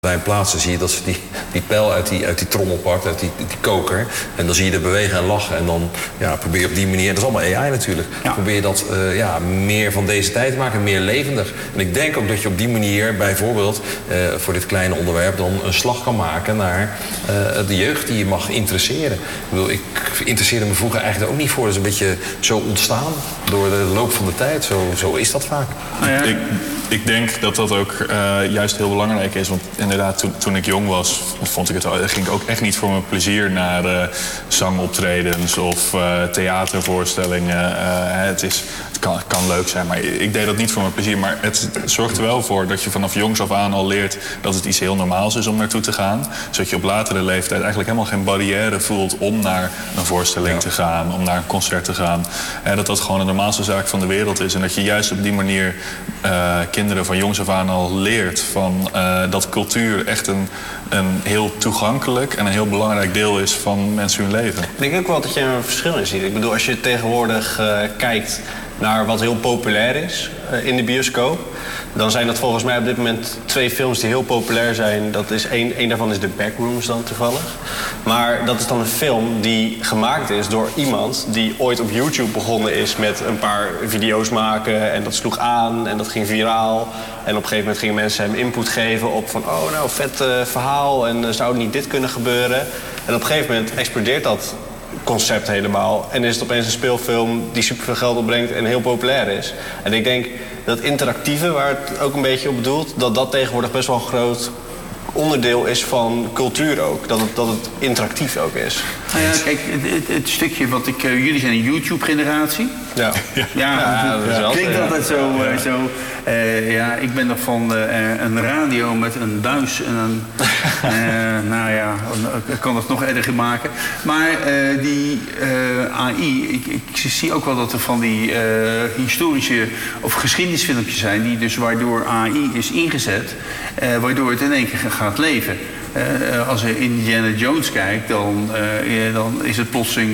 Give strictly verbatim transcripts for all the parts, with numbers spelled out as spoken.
Bij een plaatsen zie je dat ze die, die pijl uit die, uit die trommel pakt, uit die, die koker. En dan zie je er bewegen en lachen. En dan ja, probeer je op die manier, dat is allemaal A I natuurlijk. Ja. Probeer je dat uh, ja, meer van deze tijd te maken, meer levendig. En ik denk ook dat je op die manier bijvoorbeeld uh, voor dit kleine onderwerp dan een slag kan maken naar uh, de jeugd die je mag interesseren. Ik bedoel, ik interesseerde me vroeger eigenlijk ook niet voor. Dat is een beetje zo ontstaan door de loop van de tijd. Zo, zo is dat vaak. Nou ja. ik, ik denk dat dat ook uh, juist heel belangrijk is. Want inderdaad, toen, toen ik jong was, vond ik het, ging ik ook echt niet voor mijn plezier naar uh, zangoptredens of uh, theatervoorstellingen. Uh, het, is, het, kan, het kan leuk zijn, maar ik deed dat niet voor mijn plezier. Maar het zorgt er wel voor dat je vanaf jongs af aan al leert dat het iets heel normaals is om naartoe te gaan. Zodat je op latere leeftijd eigenlijk helemaal geen barrière voelt om naar een voorstelling ja. te gaan, om naar een concert te gaan. En dat dat gewoon de normaalste zaak van de wereld is. En dat je juist op die manier uh, kinderen van jongs af aan al leert van uh, dat cultuur echt een, een heel toegankelijk en een heel belangrijk deel is van mensen hun leven. Ik denk ook wel dat je een verschil in ziet. Ik bedoel, als je tegenwoordig uh, kijkt naar wat heel populair is uh, in de bioscoop, dan zijn dat volgens mij op dit moment twee films die heel populair zijn. Dat is één, één daarvan is The Backrooms dan toevallig. Maar dat is dan een film die gemaakt is door iemand die ooit op YouTube begonnen is met een paar video's maken. En dat sloeg aan en dat ging viraal. En op een gegeven moment gingen mensen hem input geven op van oh nou, vet uh, verhaal en uh, zou niet dit kunnen gebeuren. En op een gegeven moment explodeert dat concept helemaal. En is het opeens een speelfilm die superveel geld opbrengt en heel populair is. En ik denk dat interactieve, waar het ook een beetje op bedoelt, dat dat tegenwoordig best wel een groot onderdeel is van cultuur ook. Dat het, dat het interactief ook is. Nou ja, kijk, het, het, het stukje wat ik... Uh, jullie zijn een YouTube-generatie. Ja. Ja, ja, dat is wel. Klinkt altijd zo... Uh, zo uh, ja, ik ben nog van uh, een radio met een buis en een... uh, nou ja, ik kan het nog erger maken. Maar uh, die uh, A I... Ik, ik zie ook wel dat er van die uh, historische of geschiedenisfilmpjes zijn... die dus waardoor A I is ingezet... Uh, waardoor het in één keer gaat leven. Uh, als je Indiana Jones kijkt, dan, uh, dan is het plotseling uh,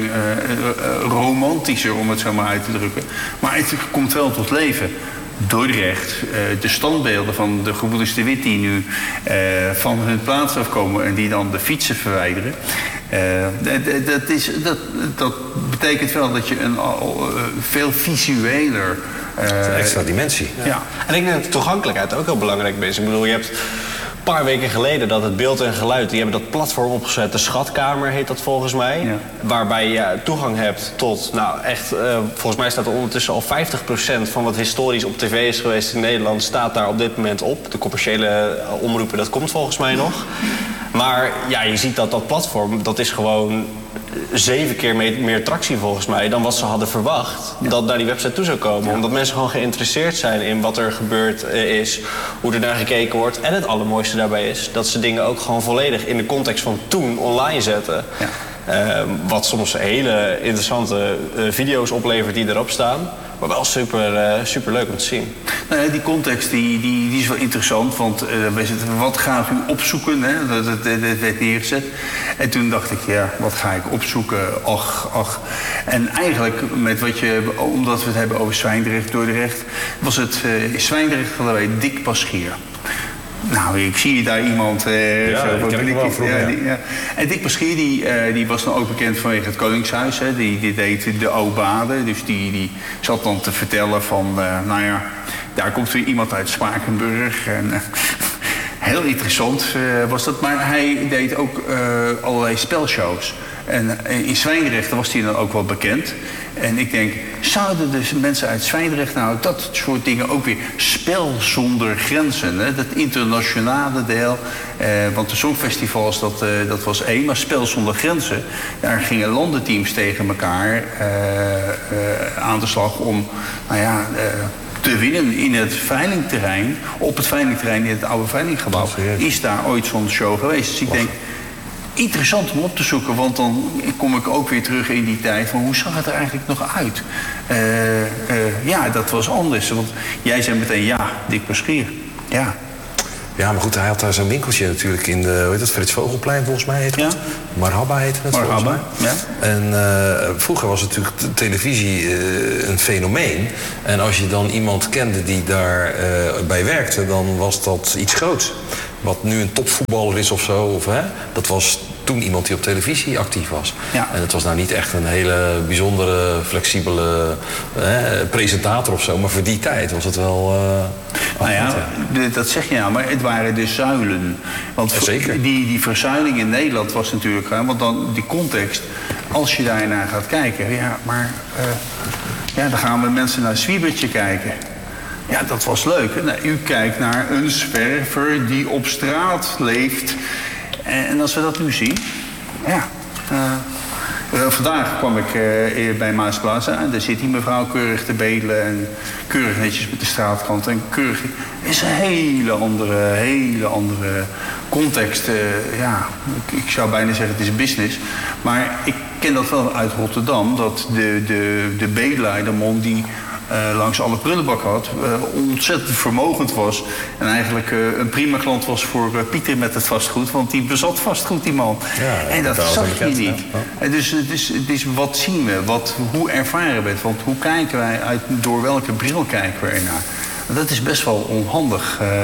uh, romantischer, om het zo maar uit te drukken. Maar het komt wel tot leven. Dordrecht, uh, de standbeelden van de gebroeders de Wit die nu uh, van hun plaats afkomen en die dan de fietsen verwijderen. Uh, dat, dat, is, dat, dat betekent wel dat je een uh, veel visueler... Uh, een extra dimensie. Ja. Ja. En ik denk dat de toegankelijkheid ook heel belangrijk is. Ik bedoel, je hebt een paar weken geleden dat het beeld en geluid, die hebben dat platform opgezet. De Schatkamer heet dat volgens mij. Ja. Waarbij je toegang hebt tot, nou echt, uh, volgens mij staat er ondertussen al vijftig procent van wat historisch op tv is geweest in Nederland, staat daar op dit moment op. De commerciële omroepen, dat komt volgens mij nog. Maar ja, je ziet dat dat platform, dat is gewoon zeven keer meer, meer tractie volgens mij dan wat ze hadden verwacht. Ja. Dat naar die website toe zou komen. Ja. Omdat mensen gewoon geïnteresseerd zijn in wat er gebeurd is, hoe er naar gekeken wordt. En het allermooiste daarbij is dat ze dingen ook gewoon volledig in de context van toen online zetten. Ja. Uh, wat soms hele interessante uh, video's oplevert die erop staan. Maar wel super, uh, super leuk om te zien. Nou ja, die context die, die, die is wel interessant. Want uh, wij zitten, wat gaat u opzoeken? Hè? Dat, dat, dat werd neergezet. En toen dacht ik, ja, wat ga ik opzoeken? Ach, ach. En eigenlijk, met wat je, omdat we het hebben over Zwijndrecht, Dordrecht, was het uh, in Zwijndrecht hadden wij Dick Paschier. Nou, ik zie daar iemand... Uh, ja, zo, dat ken ik wel vroeger, ja, ja. die, ja. En Dick Paschier, die, uh, die was dan ook bekend vanwege het Koningshuis. Hè. Die, die deed de Obade. Dus die, die zat dan te vertellen van... Uh, nou ja, daar komt weer iemand uit Spakenburg. En, uh, heel interessant uh, was dat. Maar hij deed ook uh, allerlei spelshows. En uh, in Zwijndrecht was hij dan ook wel bekend. En ik denk, zouden dus mensen uit Zwijndrecht nou dat soort dingen ook weer spel zonder grenzen, hè? Dat internationale deel, eh, want de Songfestivals dat, eh, dat was één, maar spel zonder grenzen, daar gingen landenteams tegen elkaar eh, eh, aan de slag om, nou ja, eh, te winnen in het veilingterrein, op het veilingterrein in het oude veilinggebouw, is daar ooit zo'n show geweest. Dus ik denk, interessant om op te zoeken, want dan kom ik ook weer terug in die tijd van hoe zag het er eigenlijk nog uit? Uh, uh, ja, dat was anders. Want jij zei meteen ja, Dick Paschier. Ja. Ja, maar goed, hij had daar zijn winkeltje natuurlijk in de, hoe heet dat, Frits Vogelplein volgens mij heet het. Ja. Marhaba heette het volgens mij. Ja. En uh, vroeger was natuurlijk televisie uh, een fenomeen. En als je dan iemand kende die daar uh, bij werkte, dan was dat iets groots. wat nu een topvoetballer is of zo. Of, hè, dat was toen iemand die op televisie actief was. Ja. En het was nou niet echt een hele bijzondere, flexibele hè, presentator of zo. Maar voor die tijd was het wel... Uh, nou ja, ja, dat zeg je nou, maar het waren de zuilen. Want ja, zeker. Die, die verzuiling in Nederland was natuurlijk... Hè, want dan die context, als je daarnaar gaat kijken... Ja, maar uh, ja, dan gaan we mensen naar Zwiebertje kijken. Ja, dat was leuk. Nou, u kijkt naar een zwerver die op straat leeft... En als we dat nu zien, ja. Uh, vandaag kwam ik uh, bij Maasplaza en daar zit die mevrouw keurig te bedelen en keurig netjes met de straatkant. En keurig is een hele andere, hele andere context. Uh, ja, ik, ik zou bijna zeggen het is business. Maar ik ken dat wel uit Rotterdam, dat de, de, de bedelaar, de man die... Uh, langs alle prullenbak had, uh, ontzettend vermogend was. En eigenlijk uh, een prima klant was voor uh, Pieter met het vastgoed. Want die bezat vastgoed, die man. Ja, en dat zag je niet. Ja. En dus het is, het is wat zien we, wat, hoe ervaren we het. Want hoe kijken wij, uit, door welke bril kijken we ernaar. Dat is best wel onhandig. Uh,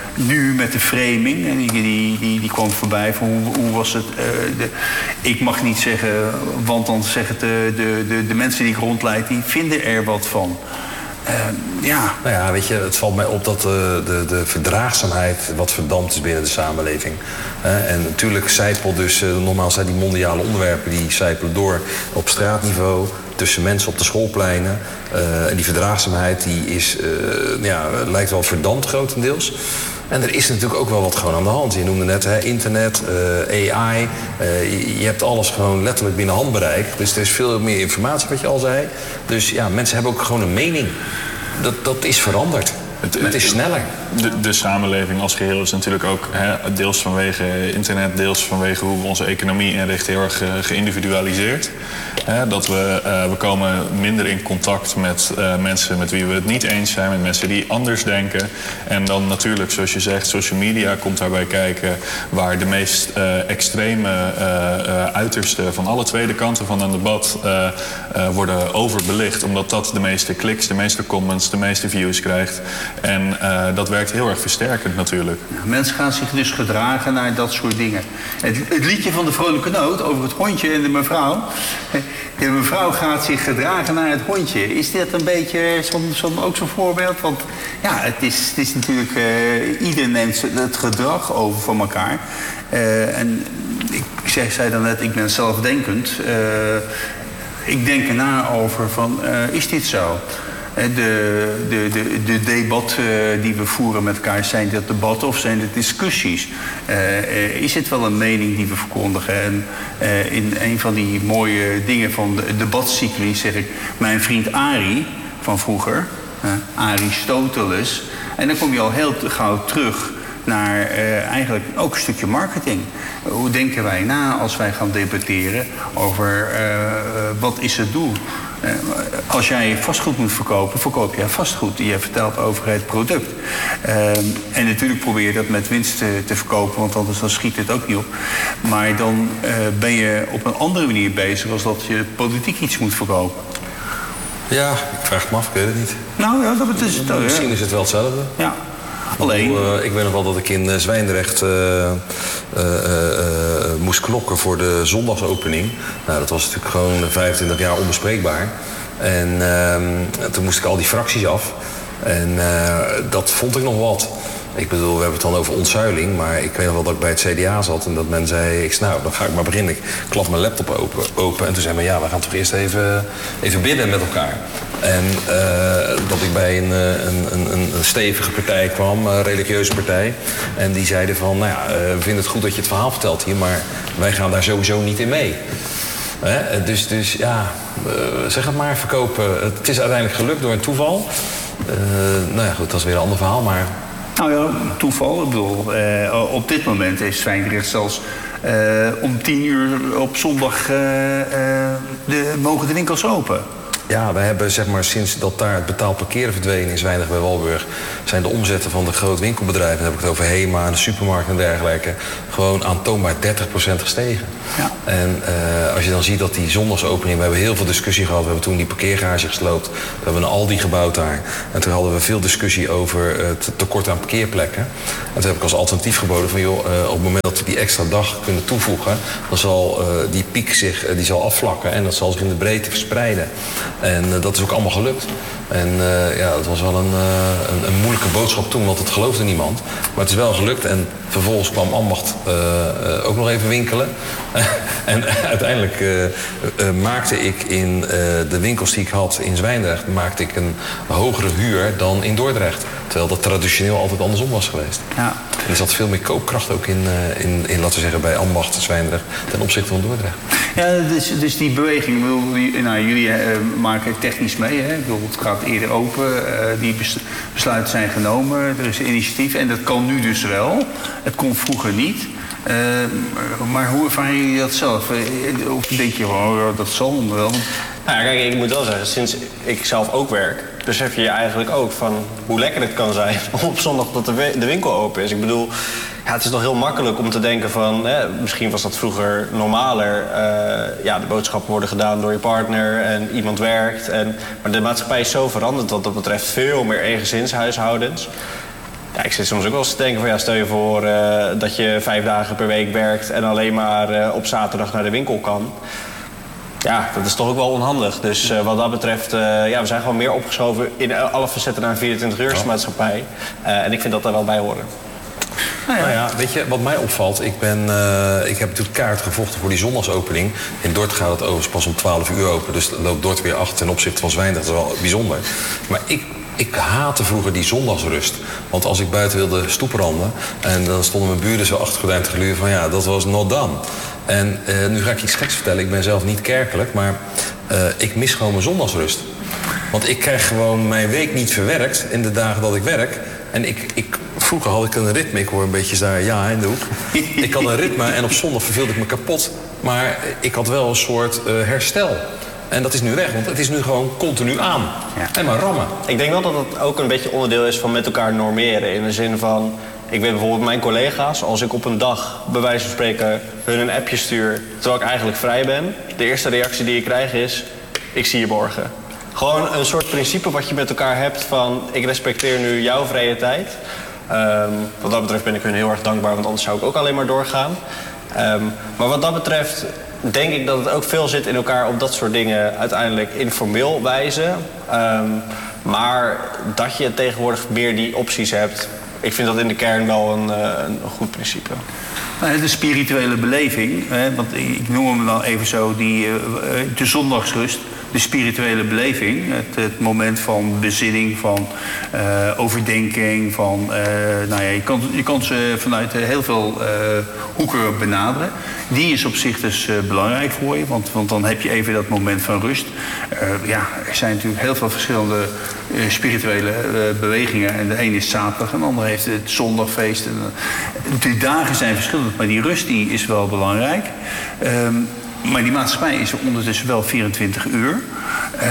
nu met de framing, en die, die, die, die kwam voorbij van hoe, hoe was het. Uh, de, ik mag niet zeggen, want dan zeggen de, de, de, de mensen die ik rondleid, die vinden er wat van. Uh, ja. Nou ja, weet je, het valt mij op dat uh, de, de verdraagzaamheid wat verdampt is binnen de samenleving. Uh, en natuurlijk zijpelt dus, uh, normaal zijn die mondiale onderwerpen, die zijpelen door op straatniveau, tussen mensen op de schoolpleinen. Uh, en die verdraagzaamheid die is, uh, ja, lijkt wel verdampt grotendeels. En er is natuurlijk ook wel wat gewoon aan de hand. Je noemde net hè, internet, uh, A I. Uh, je, je hebt alles gewoon letterlijk binnen handbereik. Dus er is veel meer informatie, wat je al zei. Dus ja, mensen hebben ook gewoon een mening. Dat, dat is veranderd. Het, het is sneller. De, de samenleving als geheel is natuurlijk ook hè, deels vanwege internet, deels vanwege hoe we onze economie inrichten, heel erg uh, geïndividualiseerd. Hè, dat we, uh, we komen minder in contact met uh, mensen met wie we het niet eens zijn, met mensen die anders denken. En dan natuurlijk, zoals je zegt, social media komt daarbij kijken, waar de meest uh, extreme uh, uh, uitersten van alle tweede kanten van een debat uh, uh, worden overbelicht. Omdat dat de meeste kliks, de meeste comments, de meeste views krijgt. En uh, dat werkt heel erg versterkend natuurlijk. Ja, mensen gaan zich dus gedragen naar dat soort dingen. Het, het liedje van de Vrolijke Noot over het hondje en de mevrouw. De mevrouw gaat zich gedragen naar het hondje. Is dit een beetje zo'n, zo'n, ook zo'n voorbeeld? Want ja, het is, het is natuurlijk... Uh, iedereen neemt het gedrag over van elkaar. Uh, en ik zeg, zei dan net, ik ben zelfdenkend. Uh, ik denk erna over van, uh, is dit zo? De, de, de, de debat uh, die we voeren met elkaar, zijn dat debatten of zijn het discussies? Uh, uh, is het wel een mening die we verkondigen? En uh, in een van die mooie dingen van de debatcycli zeg ik... mijn vriend Arie van vroeger, uh, Aristoteles... en dan kom je al heel gauw terug naar uh, eigenlijk ook een stukje marketing. Hoe denken wij na als wij gaan debatteren over uh, wat is het doel? Uh, als jij vastgoed moet verkopen, verkoop jij vastgoed. Je vertelt over het product. Uh, en natuurlijk probeer je dat met winst te, te verkopen, want anders dan schiet het ook niet op. Maar dan uh, ben je op een andere manier bezig als dat je politiek iets moet verkopen. Ja, ik vraag het me af, ik weet het niet. Nou ja, dat is het. Misschien is het wel hetzelfde. Ja. Alleen. Uh, ik weet nog wel dat ik in uh, Zwijndrecht uh, uh, uh, uh, moest klokken voor de zondagsopening. Nou, dat was natuurlijk gewoon vijfentwintig jaar onbespreekbaar. En uh, toen moest ik al die fracties af. En uh, dat vond ik nog wat. Ik bedoel, we hebben het dan over ontzuiling, maar ik weet nog wel dat ik bij het C D A zat en dat men zei, ik nou, dan ga ik maar beginnen. Ik klap mijn laptop open, open en toen zei men, ja, we gaan toch eerst even, even bidden met elkaar. En uh, dat ik bij een, een, een, een stevige partij kwam, een religieuze partij, en die zeiden van, nou ja, we vinden het goed dat je het verhaal vertelt hier, maar wij gaan daar sowieso niet in mee. Hè? Dus, dus ja, uh, zeg het maar, verkopen. Het is uiteindelijk gelukt door een toeval. Uh, nou ja, goed, dat is weer een ander verhaal, maar... Nou ja, toeval. Ik bedoel, uh, op dit moment is Zwijndrecht zelfs uh, om tien uur op zondag uh, uh, de, mogen de winkels open. ja, we hebben zeg maar sinds dat daar het betaald parkeren verdwenen in Zwijndrecht bij Walburg, zijn de omzetten van de grote winkelbedrijven, dan heb ik het over HEMA en de supermarkt en dergelijke, gewoon aantoonbaar dertig procent gestegen. Ja. En uh, als je dan ziet dat die zondagsopening, we hebben heel veel discussie gehad, we hebben toen die parkeergarage gesloopt, we hebben een Aldi gebouwd daar. En toen hadden we veel discussie over het tekort aan parkeerplekken. En toen heb ik als alternatief geboden van joh, uh, op het moment dat we die extra dag kunnen toevoegen, dan zal uh, die piek zich uh, die zal afvlakken en dat zal zich in de breedte verspreiden. En uh, dat is ook allemaal gelukt. En uh, ja, dat was wel een, uh, een, een moeilijke boodschap toen, want het geloofde niemand. Maar het is wel gelukt en vervolgens kwam Ambacht uh, uh, ook nog even winkelen. En uiteindelijk uh, uh, maakte ik in uh, de winkels die ik had in Zwijndrecht, maakte ik een hogere huur dan in Dordrecht. Terwijl dat traditioneel altijd andersom was geweest. Ja. En er zat veel meer koopkracht ook in, uh, in, in, laten we zeggen, bij Ambacht, Zwijndrecht, ten opzichte van Dordrecht. Ja, dus, dus die beweging, ik bedoel, nou, jullie uh, maken technisch mee. Hè? Ik bedoel, het gaat eerder open, uh, die bes- besluiten zijn genomen, er is een initiatief en dat kan nu dus wel. Het kon vroeger niet. Uh, maar hoe ervaren jullie dat zelf? Uh, of denk je, oh, dat zal wel? Nou ja, kijk, ik moet wel zeggen, sinds ik zelf ook werk, besef je je eigenlijk ook van hoe lekker het kan zijn om op zondag dat de, we- de winkel open is. Ik bedoel, ja, het is nog heel makkelijk om te denken van, eh, misschien was dat vroeger normaler. Uh, ja, de boodschappen worden gedaan door je partner en iemand werkt. En, maar de maatschappij is zo veranderd wat dat betreft, veel meer eengezinshuishoudens. Ja, ik zit soms ook wel eens te denken van ja, stel je voor uh, dat je vijf dagen per week werkt en alleen maar uh, op zaterdag naar de winkel kan. Ja, dat is toch ook wel onhandig. Dus uh, wat dat betreft, uh, ja, we zijn gewoon meer opgeschoven in alle facetten naar een vierentwintig-uursmaatschappij. Uh, en ik vind dat daar wel bij horen. Nou ja. nou ja, weet je, wat mij opvalt, ik, ben, uh, ik heb natuurlijk kaart gevochten voor die zondagsopening. In Dort gaat het overigens pas om twaalf uur open, dus loopt Dort weer acht ten opzichte van Zwijndrecht. Dat is wel bijzonder. Maar ik... Ik haatte vroeger die zondagsrust. Want als ik buiten wilde stoepranden en dan stonden mijn buren zo achter gordijn te gluren van ja, dat was not done. En uh, nu ga ik iets geks vertellen. Ik ben zelf niet kerkelijk, maar uh, ik mis gewoon mijn zondagsrust. Want ik krijg gewoon mijn week niet verwerkt in de dagen dat ik werk. En ik, ik, vroeger had ik een ritme, ik hoor een beetje daar ja in de hoek. Ik had een ritme en op zondag verveelde ik me kapot. Maar ik had wel een soort uh, herstel. En dat is nu weg, want het is nu gewoon continu aan. Ja. En maar rammen. Ik denk wel dat het ook een beetje onderdeel is van met elkaar normeren. In de zin van, ik weet bijvoorbeeld mijn collega's, als ik op een dag, bij wijze van spreken, hun een appje stuur, terwijl ik eigenlijk vrij ben, de eerste reactie die ik krijg is, ik zie je morgen. Gewoon een soort principe wat je met elkaar hebt van, ik respecteer nu jouw vrije tijd. Um, wat dat betreft ben ik hun heel erg dankbaar, want anders zou ik ook alleen maar doorgaan. Um, maar wat dat betreft denk ik dat het ook veel zit in elkaar op dat soort dingen uiteindelijk informeel wijzen. Um, maar dat je tegenwoordig meer die opties hebt, ik vind dat in de kern wel een, een goed principe. De spirituele beleving, hè, want ik noem hem dan even zo, die, de zondagsrust. De spirituele beleving, het, het moment van bezinning, van uh, overdenking, van, uh, nou ja, je kan, je kan ze vanuit heel veel uh, hoeken benaderen. Die is op zich dus uh, belangrijk voor je, want, want dan heb je even dat moment van rust. Uh, ja, er zijn natuurlijk heel veel verschillende uh, spirituele uh, bewegingen. En de een is zaterdag en de ander heeft het zondagfeest. En, uh, de dagen zijn verschillend, maar die rust die is wel belangrijk. Um, Maar die maatschappij is ondertussen wel vierentwintig uur. Uh,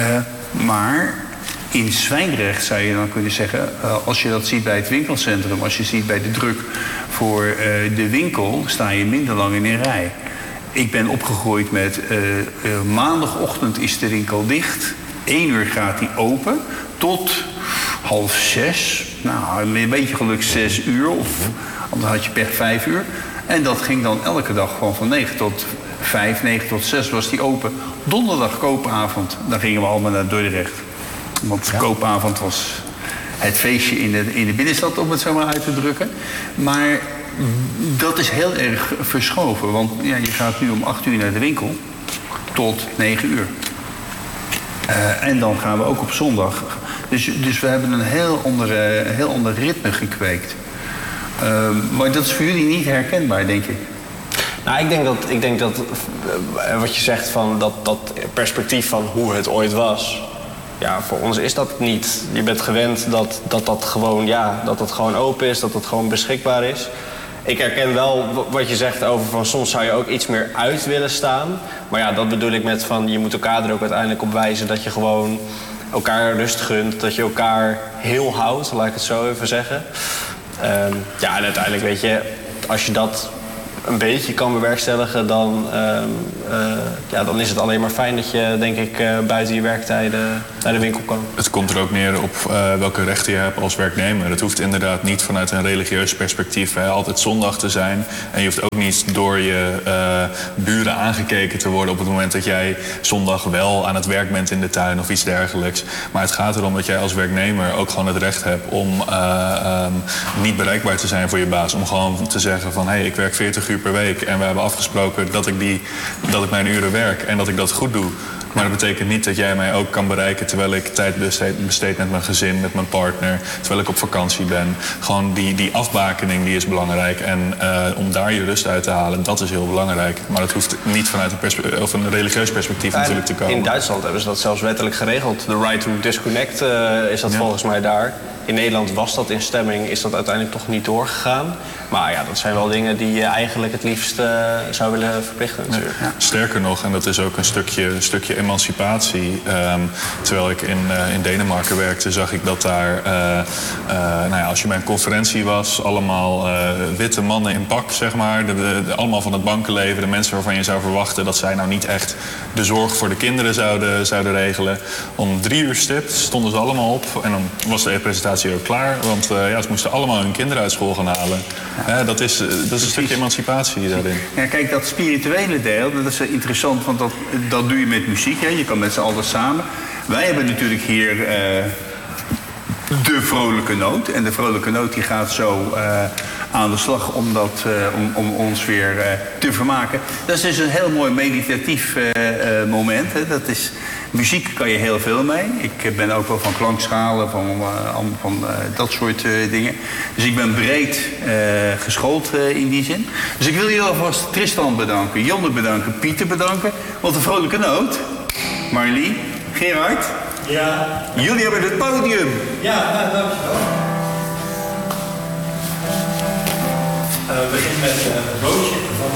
maar in Zwijndrecht zou je dan kunnen zeggen, uh, als je dat ziet bij het winkelcentrum, als je ziet bij de druk voor uh, de winkel, sta je minder lang in een rij. Ik ben opgegroeid met uh, uh, maandagochtend is de winkel dicht. één uur gaat die open tot half zes. Nou, met een beetje geluk zes uur of anders had je pech vijf uur. En dat ging dan elke dag gewoon van negen tot vijf, negen tot zes was die open. Donderdag koopavond, dan gingen we allemaal naar Dordrecht. Want ja. Koopavond was het feestje in de, in de binnenstad, om het zo maar uit te drukken. Maar dat is heel erg verschoven. Want ja, je gaat nu om acht uur naar de winkel tot negen uur. Uh, en dan gaan we ook op zondag. Dus, dus we hebben een heel ander, heel ander ritme gekweekt. Uh, maar dat is voor jullie niet herkenbaar, denk ik. Nou, ik denk dat, ik denk dat uh, wat je zegt van dat, dat perspectief van hoe het ooit was. Ja, voor ons is dat niet. Je bent gewend dat dat, dat, gewoon, ja, dat dat gewoon open is, dat dat gewoon beschikbaar is. Ik herken wel wat je zegt over van soms zou je ook iets meer uit willen staan. Maar ja, dat bedoel ik met van je moet elkaar er ook uiteindelijk op wijzen dat je gewoon elkaar rust gunt. Dat je elkaar heel houdt, laat ik het zo even zeggen. Um, ja, en uiteindelijk weet je, als je dat een beetje kan bewerkstelligen, dan, um, uh, ja, dan is het alleen maar fijn dat je, denk ik, uh, buiten je werktijden naar de winkel kan. Het komt er ook neer op uh, welke rechten je hebt als werknemer. Het hoeft inderdaad niet vanuit een religieus perspectief hè, altijd zondag te zijn. En je hoeft ook niet door je uh, buren aangekeken te worden op het moment dat jij zondag wel aan het werk bent in de tuin of iets dergelijks. Maar het gaat erom dat jij als werknemer ook gewoon het recht hebt om uh, um, niet bereikbaar te zijn voor je baas. Om gewoon te zeggen van hé, hey, ik werk veertig uur per week en we hebben afgesproken dat ik, die, dat ik mijn uren werk en dat ik dat goed doe. Maar dat betekent niet dat jij mij ook kan bereiken terwijl ik tijd besteed, besteed met mijn gezin, met mijn partner, terwijl ik op vakantie ben. Gewoon die, die afbakening die is belangrijk en uh, om daar je rust uit te halen, dat is heel belangrijk. Maar dat hoeft niet vanuit een, perspe- of een religieus perspectief en natuurlijk te komen. In Duitsland hebben ze dat zelfs wettelijk geregeld. De right to disconnect uh, is dat ja. volgens mij daar. In Nederland was dat in stemming, is dat uiteindelijk toch niet doorgegaan. Maar ja, dat zijn wel dingen die je eigenlijk het liefst uh, zou willen verplichten natuurlijk. Ja. Sterker nog, en dat is ook een stukje, een stukje emancipatie. Um, terwijl ik in, uh, in Denemarken werkte, zag ik dat daar, uh, uh, nou ja, als je bij een conferentie was, allemaal uh, witte mannen in pak, zeg maar. De, de, de, allemaal van het bankenleven, de mensen waarvan je zou verwachten dat zij nou niet echt de zorg voor de kinderen zouden, zouden regelen. Om drie uur stipt stonden ze allemaal op en dan was de presentatie ook klaar. Want uh, ja, ze moesten allemaal hun kinderen uit school gaan halen. Ja. Ja, dat, is, dat is een stukje emancipatie daarin. Ja, kijk, dat spirituele deel, dat is interessant, want dat, dat doe je met muziek. Hè? Je kan met z'n allen samen. Wij hebben natuurlijk hier uh, de vrolijke noot. En de vrolijke noot die gaat zo uh, aan de slag om, dat, uh, om, om ons weer uh, te vermaken. Dat is dus een heel mooi meditatief uh, uh, moment. Hè? Dat is, muziek kan je heel veel mee. Ik ben ook wel van klankschalen, van, uh, van uh, dat soort uh, dingen. Dus ik ben breed uh, geschoold uh, in die zin. Dus ik wil jullie alvast Tristan bedanken, Jonne bedanken, Pieter bedanken. Wat een vrolijke noot. Marlie, Gerard. Ja. Jullie hebben het podium. Ja, nou, dankjewel. Uh, we beginnen met uh, Roosje van